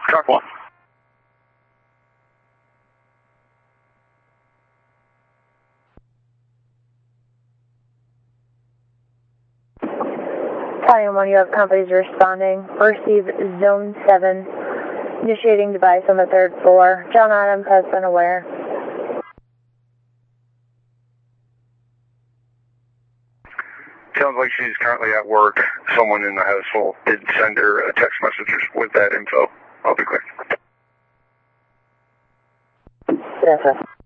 Truck 1. Battalion 1, you have companies responding. Receive Zone 7. Initiating device on the 3rd floor. John Adams has been aware. Sounds like she's currently at work. Someone in the household did send her a text message with that info. I'll be quick. Yes, sir.